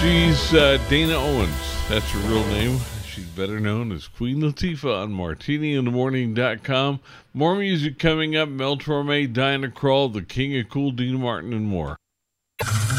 She's Dana Owens. That's her real name. She's better known as Queen Latifah on MartiniInTheMorning.com. More music coming up. Mel Torme, Diana Krall, The King of Cool, Dean Martin, and more.